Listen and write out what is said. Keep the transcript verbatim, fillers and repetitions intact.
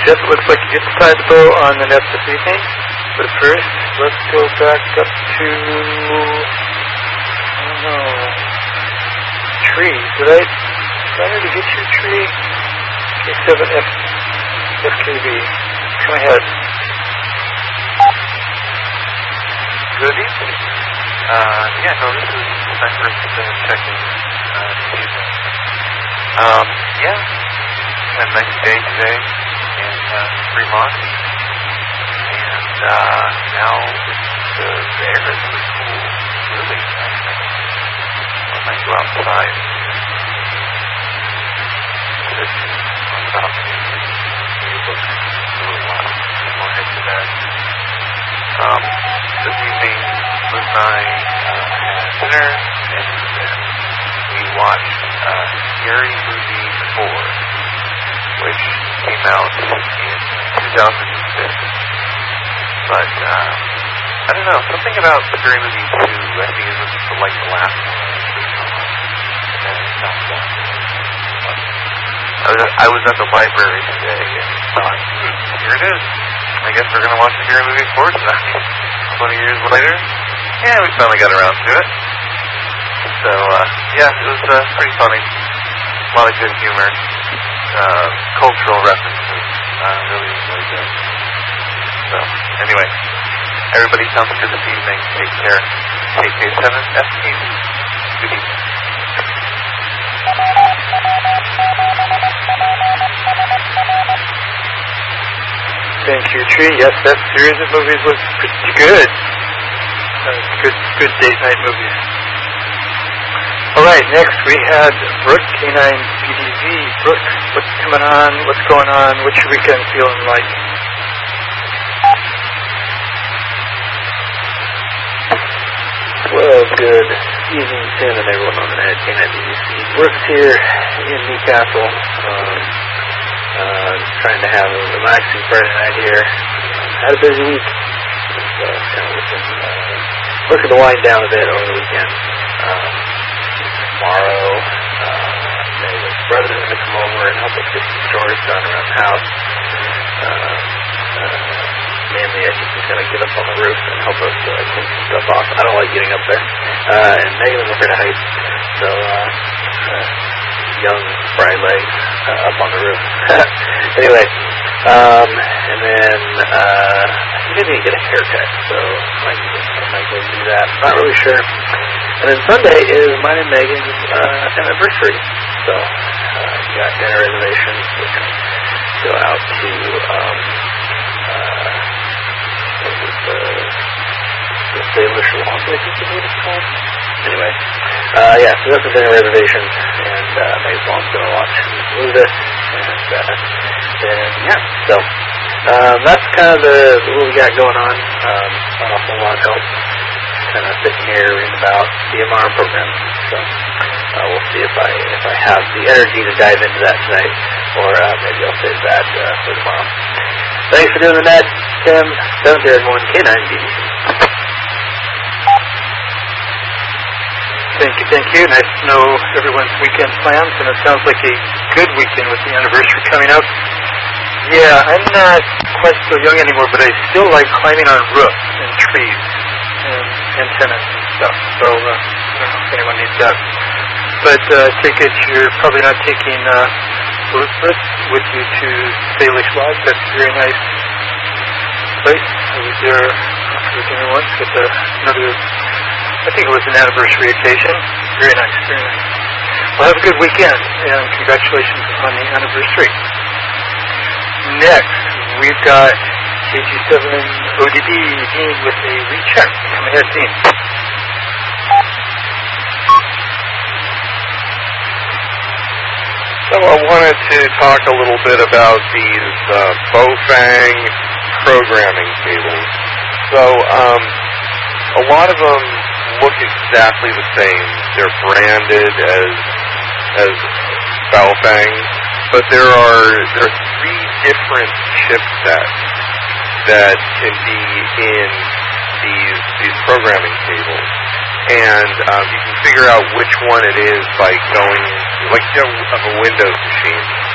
Jeff, it looks like you just tied the bow on the net this evening. But first, let's go back up to, I don't know, tree. Did I, did I already get you a tree? K seven F, F K B. Come ahead. Good evening. Uh, yeah, no, this is my first uh, checking uh, season. Um, yeah, had a nice day today in uh, Fremont, and uh, now the, the air is really cool, really nice. When I go outside, sit on the balcony, read a book for a little while, and we'll head to that. Um, this evening, Liz and I uh, had dinner, and then we watched uh, Scary Movie four, which came out in two thousand six. But, uh, I don't know, something about Scary Movie two, I think it was just like the last one. And then it sounds like I was, I was at the library today and thought, hmm, here it is. I guess we're going to watch Scary Movie four tonight. twenty years later, yeah, we finally got around to it. So, uh, yeah, it was uh, pretty funny. A lot of good humor. Uh, cultural references. Uh, really, really good. So, anyway, everybody sounds good this evening. Take care. K K seven F K B. Good evening. Thank you, Tree. Yes, that series of movies was pretty good. Uh, good, good date night movies. All right, next we had Brooke, K nine B D V. Brooke, what's coming on? What's going on? What's your weekend feeling like? Well, good evening, Tim, and everyone on the net. K nine B D V. Brooke's here in Newcastle. Um, Uh, trying to have a relaxing Friday night here. Had a busy week. So, kind of looking, uh, looking to wind down a bit over the weekend. Um, tomorrow, uh, Megan's brother is going to come over and help us get some chores done around the house. Uh, uh, mainly, I think he's going to get up on the roof and help us uh, clean some stuff off. I don't like getting up there. Uh, and Megan is afraid of heights. So, uh, uh, young, bright legs uh, up on the roof. Anyway, um, and then uh, I think I need to get a haircut, so I might, I might go do that. Not really sure. And then Sunday is mine and Megan's uh, anniversary, so uh, we got dinner reservations. We're going to go out to um, uh, what is it, the, the Salish Loft, I think is what it's called. Anyway, uh, yeah, so we got some dinner reservations, and uh, Megan's mom's going to watch Luda, and uh, then, yeah, so um, that's kind of the, what we got going on. Um, not a whole lot else. Kind of sitting here reading about the M R program, so uh, we'll see if I if I have the energy to dive into that tonight, or uh, maybe I'll save that uh, for tomorrow. Thanks for doing the net, Tim. seven zero one K nine B D C. Thank you, thank you. Nice to know everyone's weekend plans, and it sounds like a good weekend with the anniversary coming up. Yeah, I'm not quite so young anymore, but I still like climbing on roofs and trees and antennas and stuff. So uh, I don't know if anyone needs that. But uh, I take it you're probably not taking uh, Elizabeth with you to Salish Lodge. That's a very nice place. I was there for dinner once with uh, another. I think it was an anniversary occasion. Very nice, very nice. Well, have a good weekend, and congratulations on the anniversary. Next, we've got K G seven O D B, Dean, with a recheck. Come ahead, Dean. So I wanted to talk a little bit about these uh, Baofeng programming cables. So um, a lot of them look exactly the same. They're branded as as Baofeng, but there are there are three different chipsets that can be in these these programming cables, and um, you can figure out which one it is by going, like you have a Windows machine.